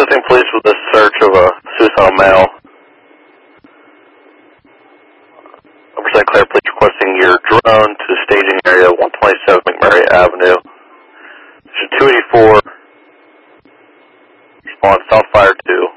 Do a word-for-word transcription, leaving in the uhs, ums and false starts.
Assisting police with the search of a suicidal male. Percent Claire, please requesting your drone to staging area one twenty-seven McMurray Avenue. Station two eighty-four. Response, Southfire two.